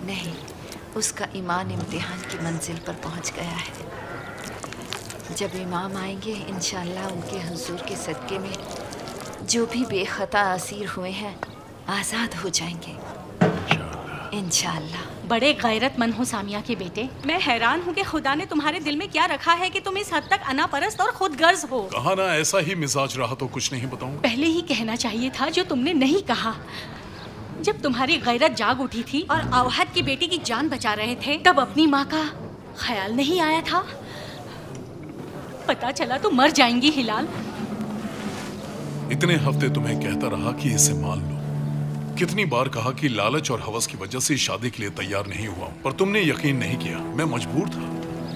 नहीं, उसका ईमान इम्तिहान की मंजिल पर पहुंच गया है। जब इमाम आएंगे इंशाअल्लाह उनके हुजूर के सदके में जो भी बेखता असीर हुए हैं आज़ाद हो जाएंगे इंशाअल्लाह। बड़े गैरतमंद हो सामिया के बेटे। मैं हैरान हूँ कि खुदा ने तुम्हारे दिल में क्या रखा है कि तुम इस हद तक अनापरस्त और खुदगर्ज हो। कहा ना ऐसा ही मिजाज रहा तो कुछ नहीं बताऊं। पहले ही कहना चाहिए था जो तुमने नहीं कहा। जब तुम्हारी गैरत जाग उठी थी और अवहद की बेटी की जान बचा रहे थे तब अपनी माँ का ख्याल नहीं आया था। पता चला तो मर जाएंगी हिलाल। इतने हफ्ते तुम्हें कहता रहा कि इसे मान लो। कितनी बार कहा कि लालच और हवस की वजह से शादी के लिए तैयार नहीं हुआ, पर तुमने यकीन नहीं किया। मैं मजबूर था।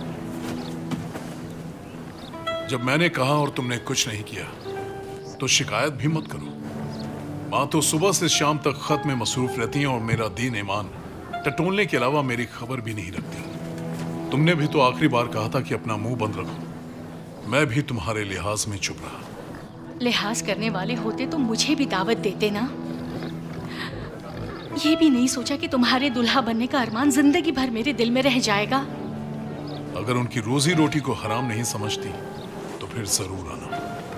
जब मैंने कहा और तुमने कुछ नहीं किया तो शिकायत भी मत करो। माँ तो सुबह से शाम तक खत में मसरूफ रहती हैं और मेरा दीन ईमान टटोलने के अलावा मेरी खबर भी नहीं रखती। तुमने भी तो आखिरी बार कहा था कि अपना मुंह बंद रखो। मैं भी तुम्हारे लिहाज में चुप रहा। लिहाज करने वाले होते तो मुझे भी दावत देते ना। ये भी नहीं सोचा कि तुम्हारे दुल्हा बनने का अरमान जिंदगी भर मेरे दिल में रह जाएगा। अगर उनकी रोजी रोटी को हराम नहीं समझती तो फिर जरूर आना।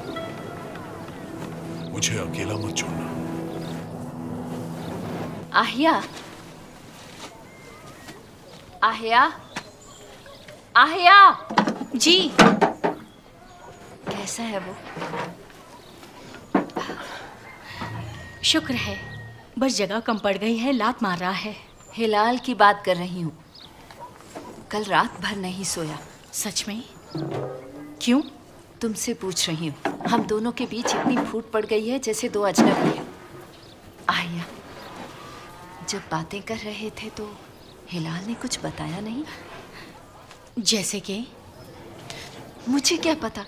मुझे अकेला मत छोड़ना। आहिया, आहिया, आहिया। जी। कैसा है वो? शुक्र है, बस जगह कम पड़ गई है, लात मार रहा है। हिलाल की बात कर रही हूँ। कल रात भर नहीं सोया। सच में? क्यों? तुमसे पूछ रही हूँ। हम दोनों के बीच इतनी फूट पड़ गई है जैसे दो अजनबी हैं। आहिया, जब बातें कर रहे थे तो हिलाल ने कुछ बताया नहीं? जैसे कि? मुझे क्या पता।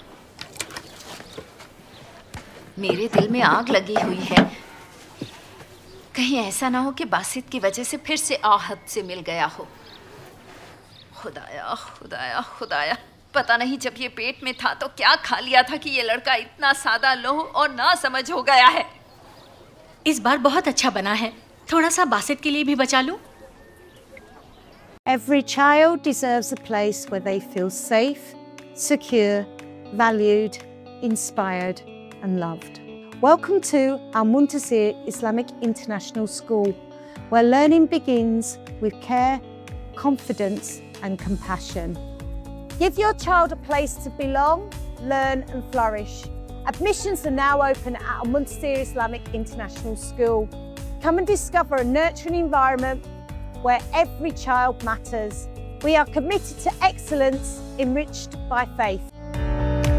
मेरे दिल में आग लगी हुई है। कहीं ऐसा ना हो कि बासित की वजह से फिर से आहत से मिल गया हो। खुदाया खुदाया खुदाया, पता नहीं जब ये पेट में था तो क्या खा लिया था कि ये लड़का इतना सादा लोह और ना समझ हो गया है। इस बार बहुत अच्छा बना है। थोड़ा सा बासित के लिए भी बचा लूं। Every child deserves a place where they feel safe, secure, valued, inspired and loved. Welcome to Al Muntasir Islamic International School, where learning begins with care, confidence and compassion. Give your child a place to belong, learn and flourish. Admissions are now open at Al Muntasir Islamic International School. Come and discover a nurturing environment where every child matters. We are committed to excellence enriched by faith.